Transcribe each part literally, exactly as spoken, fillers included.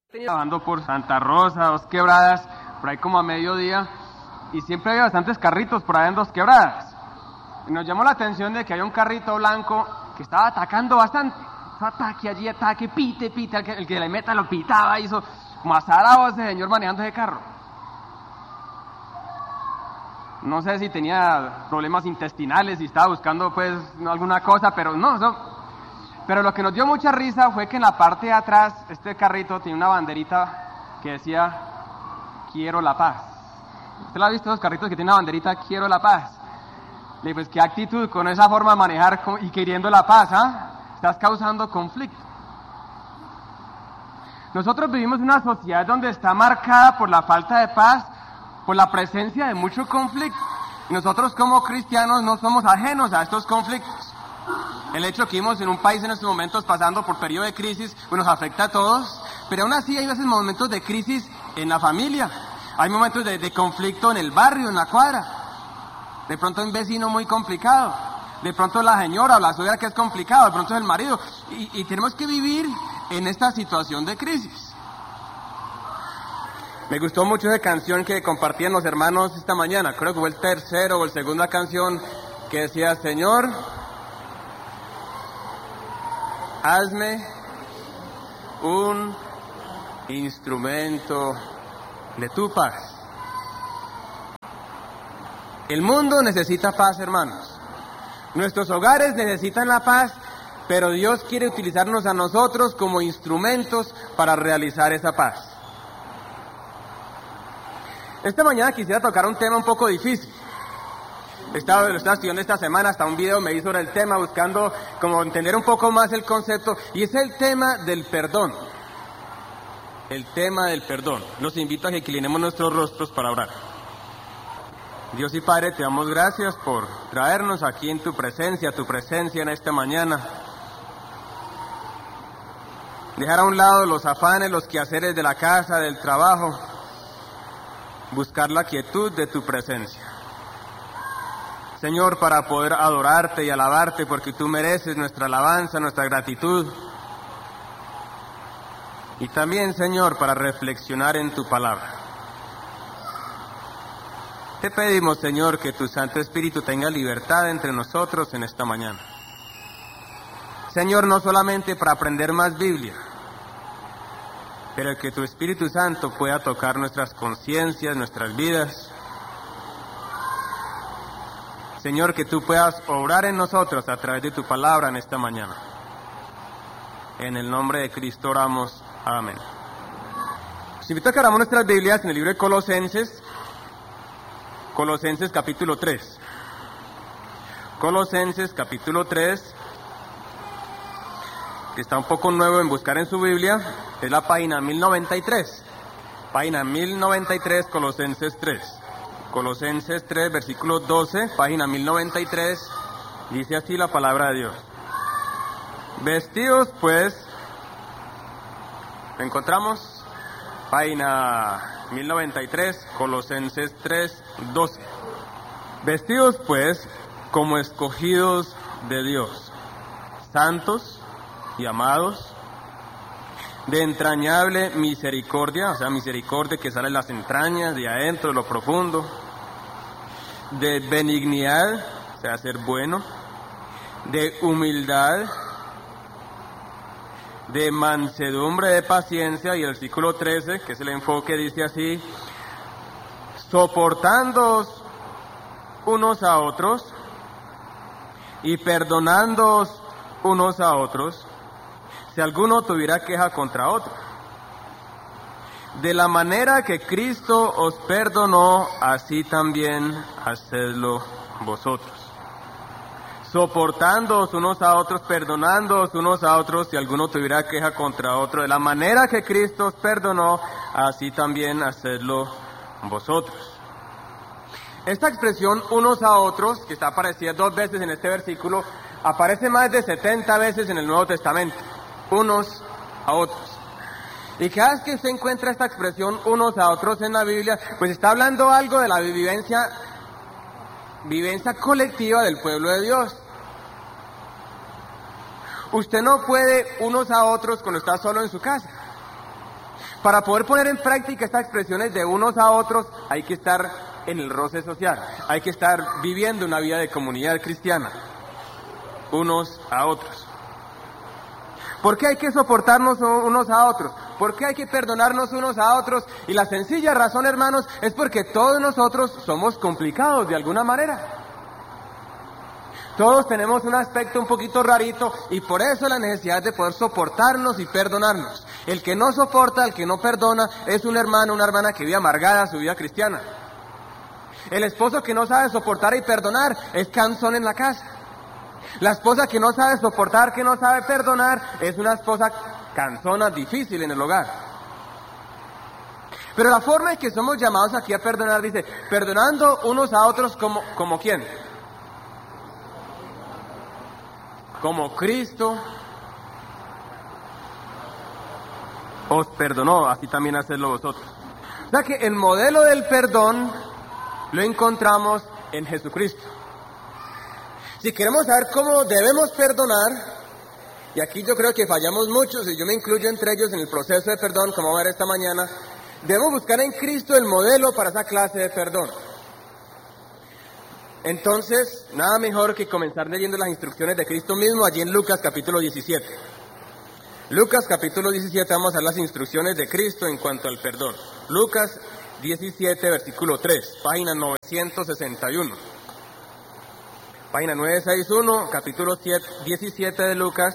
Trabajando por Santa Rosa, Dos Quebradas, por ahí como a mediodía, y siempre había bastantes carritos por ahí en Dos Quebradas. Y nos llamó la atención de que había un carrito blanco que estaba atacando bastante. Ataque allí, ataque, pite, pite, el que, el que le meta lo pitaba, hizo como azarado ese señor manejando ese carro. No sé si tenía problemas intestinales, si estaba buscando pues alguna cosa, pero no, no. Pero lo que nos dio mucha risa fue que en la parte de atrás, este carrito tenía una banderita que decía, quiero la paz. ¿Usted lo ha visto, esos carritos que tienen una banderita, quiero la paz? Le dije, pues qué actitud con esa forma de manejar y queriendo la paz, ¿ah? Estás causando conflicto. Nosotros vivimos en una sociedad donde está marcada por la falta de paz, por la presencia de mucho conflicto. Y nosotros como cristianos no somos ajenos a estos conflictos. El hecho que vivimos en un país en estos momentos pasando por periodo de crisis, pues nos afecta a todos, pero aún así hay veces momentos de crisis en la familia, hay momentos de, de conflicto en el barrio, en la cuadra, de pronto un vecino muy complicado, de pronto la señora o la suegra que es complicado, de pronto es el marido, y, y tenemos que vivir en esta situación de crisis. Me gustó mucho esa canción que compartían los hermanos esta mañana, creo que fue el tercero o el segunda canción que decía, Señor, hazme un instrumento de tu paz. El mundo necesita paz, hermanos. Nuestros hogares necesitan la paz, pero Dios quiere utilizarnos a nosotros como instrumentos para realizar esa paz. Esta mañana quisiera tocar un tema un poco difícil. Estaba, lo estaba estudiando esta semana, hasta un video me hizo sobre el tema, buscando como entender un poco más el concepto, y es el tema del perdón. El tema del perdón. Los invito a que inclinemos nuestros rostros para orar. Dios y Padre, te damos gracias por traernos aquí en tu presencia, tu presencia en esta mañana. Dejar a un lado los afanes, los quehaceres de la casa, del trabajo, buscar la quietud de tu presencia. Señor, para poder adorarte y alabarte, porque tú mereces nuestra alabanza, nuestra gratitud. Y también, Señor, para reflexionar en tu palabra. Te pedimos, Señor, que tu Santo Espíritu tenga libertad entre nosotros en esta mañana. Señor, no solamente para aprender más Biblia, pero que tu Espíritu Santo pueda tocar nuestras conciencias, nuestras vidas. Señor, que tú puedas obrar en nosotros a través de tu palabra en esta mañana. En el nombre de Cristo oramos. Amén. Os invito a que abramos nuestras Biblias en el libro de Colosenses, Colosenses capítulo tres. Colosenses capítulo tres, que está un poco nuevo en buscar en su Biblia, es la página mil noventa y tres. Página mil noventa y tres, Colosenses tres. Colosenses tres, versículo doce, página mil noventa y tres, dice así la palabra de Dios. Vestidos pues, ¿lo encontramos? Página mil noventa y tres, Colosenses tres, doce. Vestidos pues como escogidos de Dios, santos y amados, de entrañable misericordia, o sea, misericordia que sale de las entrañas, de adentro, de lo profundo, de benignidad, o sea, ser bueno, de humildad, de mansedumbre, de paciencia, y el versículo trece, que es el enfoque, dice así, soportándoos unos a otros y perdonándoos unos a otros, si alguno tuviera queja contra otro. De la manera que Cristo os perdonó, así también hacedlo vosotros. Soportándoos unos a otros, perdonándoos unos a otros, si alguno tuviera queja contra otro. De la manera que Cristo os perdonó, así también hacedlo vosotros. Esta expresión, unos a otros, que está aparecida dos veces en este versículo, aparece más de setenta veces en el Nuevo Testamento. Unos a otros. Y cada vez que se encuentra esta expresión unos a otros en la Biblia, pues está hablando algo de la vivencia, vivencia colectiva del pueblo de Dios. Usted no puede unos a otros cuando está solo en su casa. Para poder poner en práctica estas expresiones de unos a otros, hay que estar en el roce social, hay que estar viviendo una vida de comunidad cristiana, unos a otros. ¿Por qué hay que soportarnos unos a otros? ¿Por qué hay que perdonarnos unos a otros? Y la sencilla razón, hermanos, es porque todos nosotros somos complicados de alguna manera. Todos tenemos un aspecto un poquito rarito y por eso la necesidad de poder soportarnos y perdonarnos. El que no soporta, el que no perdona, es un hermano, una hermana que vive amargada su vida cristiana. El esposo que no sabe soportar y perdonar es cansón en la casa. La esposa que no sabe soportar, que no sabe perdonar, es una esposa cansona, difícil en el hogar. Pero la forma en que somos llamados aquí a perdonar, dice, perdonando unos a otros como, ¿como quién? Como Cristo os perdonó, así también hacedlo vosotros. O sea que el modelo del perdón lo encontramos en Jesucristo. Si queremos saber cómo debemos perdonar, y aquí yo creo que fallamos muchos, y yo me incluyo entre ellos en el proceso de perdón, como vamos a ver esta mañana, debemos buscar en Cristo el modelo para esa clase de perdón. Entonces, nada mejor que comenzar leyendo las instrucciones de Cristo mismo allí en Lucas capítulo diecisiete. Lucas capítulo diecisiete, vamos a ver las instrucciones de Cristo en cuanto al perdón. Lucas diecisiete, versículo tres, página novecientos sesenta y uno. Página novecientos sesenta y uno, capítulo diecisiete de Lucas.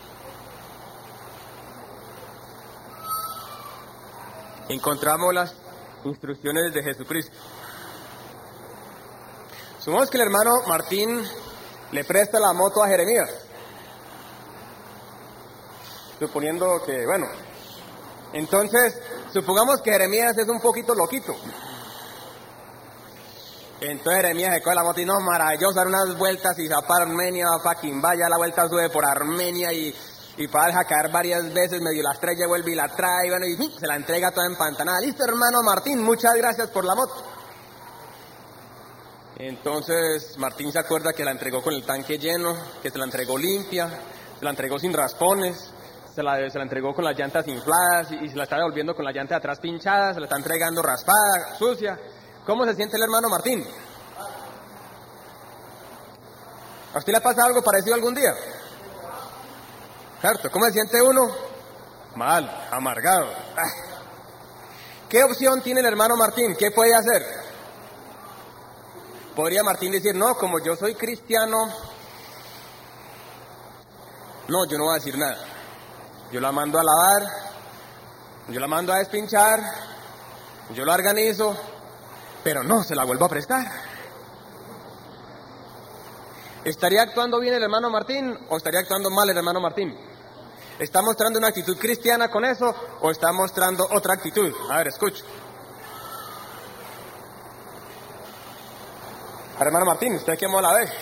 Encontramos las instrucciones de Jesucristo. Supongamos que el hermano Martín le presta la moto a Jeremías. Suponiendo que, bueno, entonces, supongamos que Jeremías es un poquito loquito. Entonces Jeremías se coge la moto y no, maravilloso, dar unas vueltas y se va para Armenia, va para Quimbaya, la vuelta sube por Armenia y, y para dejar caer varias veces, medio la estrella vuelve y la trae, bueno, y se la entrega toda empantanada. Listo, hermano Martín, muchas gracias por la moto. Entonces Martín se acuerda que la entregó con el tanque lleno, que se la entregó limpia, se la entregó sin raspones, se la, se la entregó con las llantas infladas y, y se la está devolviendo con la llanta de atrás pinchada, se la está entregando raspada, sucia. ¿Cómo se siente el hermano Martín? ¿A usted le ha pasado algo parecido algún día? ¿Cierto? ¿Cómo se siente uno? Mal, amargado. ¿Qué opción tiene el hermano Martín? ¿Qué puede hacer? Podría Martín decir, no, como yo soy cristiano, no, yo no voy a decir nada. Yo la mando a lavar, yo la mando a despinchar, yo la organizo, pero no se la vuelvo a prestar. ¿Estaría actuando bien el hermano Martín o estaría actuando mal el hermano Martín? ¿Está mostrando una actitud cristiana con eso o está mostrando otra actitud? A ver, escucho. Hermano Martín, ¿usted qué mola ve?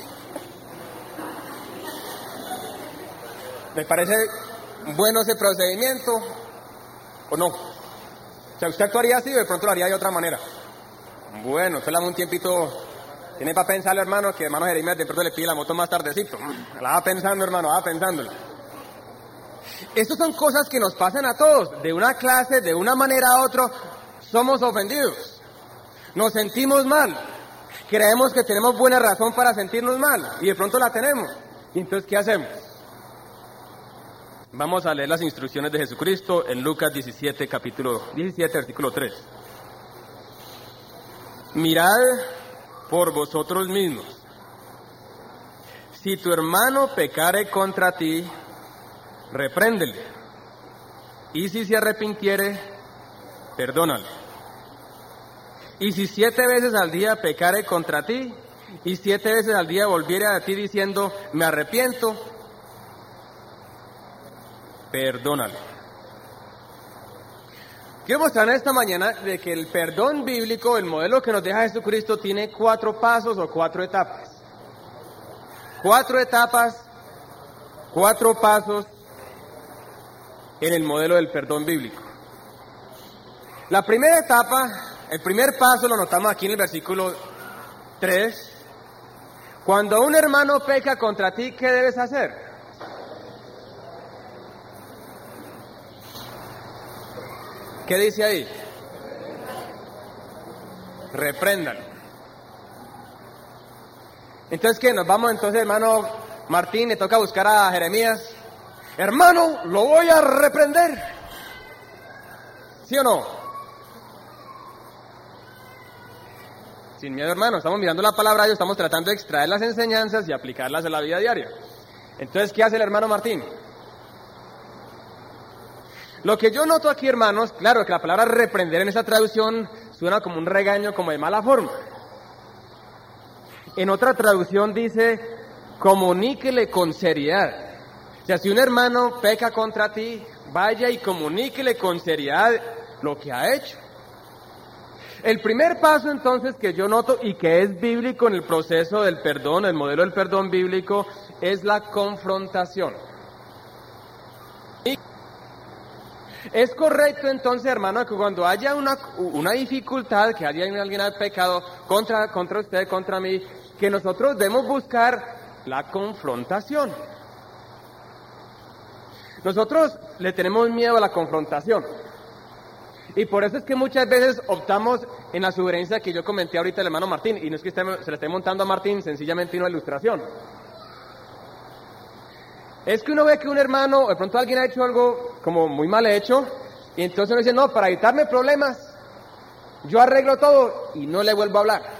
¿Le parece bueno ese procedimiento o no? O sea, ¿usted actuaría así o de pronto lo haría de otra manera? Bueno, usted le da un tiempito, tiene para pensarlo, hermano, que hermano Jeremías de pronto le pide la moto más tardecito. La va pensando, hermano, va pensándolo. Estas son cosas que nos pasan a todos, de una clase, de una manera a otra, somos ofendidos, nos sentimos mal. Creemos que tenemos buena razón para sentirnos mal y de pronto la tenemos. ¿Y entonces qué hacemos? Vamos a leer las instrucciones de Jesucristo en Lucas diecisiete, capítulo diecisiete, versículo tres. Mirad por vosotros mismos. Si tu hermano pecare contra ti, repréndele. Y si se arrepintiere, perdónale. Y si siete veces al día pecare contra ti, y siete veces al día volviere a ti diciendo, me arrepiento, perdónale. Quiero mostrar esta mañana de que el perdón bíblico, el modelo que nos deja Jesucristo, tiene cuatro pasos o cuatro etapas. Cuatro etapas, cuatro pasos en el modelo del perdón bíblico. La primera etapa, el primer paso lo notamos aquí en el versículo tres. Cuando un hermano peca contra ti, ¿qué debes hacer? ¿Qué dice ahí? Repréndalo. Entonces, ¿qué? Nos vamos entonces, hermano Martín, le toca buscar a Jeremías. Hermano, lo voy a reprender. ¿Sí o no? Sin miedo, hermano, estamos mirando la palabra de Dios, estamos tratando de extraer las enseñanzas y aplicarlas en la vida diaria. Entonces, ¿qué hace el hermano Martín? Lo que yo noto aquí, hermanos, claro que la palabra reprender en esa traducción suena como un regaño, como de mala forma. En otra traducción dice, comuníquele con seriedad. O sea, si un hermano peca contra ti, vaya y comuníquele con seriedad lo que ha hecho. El primer paso entonces que yo noto y que es bíblico en el proceso del perdón, el modelo del perdón bíblico, es la confrontación. Y es correcto entonces, hermano, que cuando haya una, una dificultad, que haya alguien ha pecado contra, contra usted, contra mí, que nosotros debemos buscar la confrontación. Nosotros le tenemos miedo a la confrontación. Y por eso es que muchas veces optamos en la sugerencia que yo comenté ahorita al hermano Martín, y no es que esté, se le esté montando a Martín, sencillamente una ilustración. Es que uno ve que un hermano, o de pronto alguien ha hecho algo como muy mal hecho, y entonces uno dice, no, para evitarme problemas, yo arreglo todo y no le vuelvo a hablar.